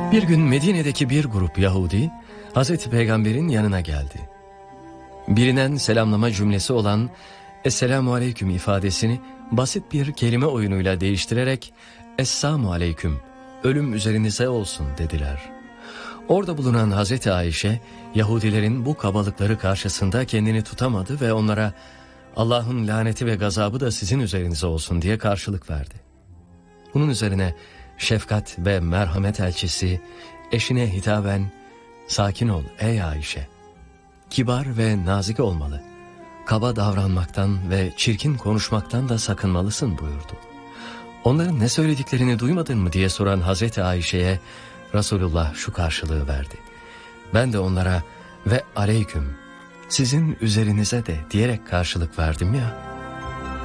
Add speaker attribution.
Speaker 1: Bir gün Medine'deki bir grup Yahudi Hazreti Peygamber'in yanına geldi. Bilinen selamlama cümlesi olan Esselamu Aleyküm ifadesini basit bir kelime oyunuyla değiştirerek Esselamu Aleyküm, ölüm üzerinize olsun dediler. Orada bulunan Hazreti Ayşe, Yahudilerin bu kabalıkları karşısında kendini tutamadı ve onlara Allah'ın laneti ve gazabı da sizin üzerinize olsun diye karşılık verdi. Bunun üzerine şefkat ve merhamet elçisi eşine hitaben sakin ol ey Ayşe, kibar ve nazik olmalı, kaba davranmaktan ve çirkin konuşmaktan da sakınmalısın buyurdu. Onların ne söylediklerini duymadın mı diye soran Hazreti Ayşe'ye Resulullah şu karşılığı verdi. Ben de onlara ve aleyküm, sizin üzerinize de diyerek karşılık verdim ya.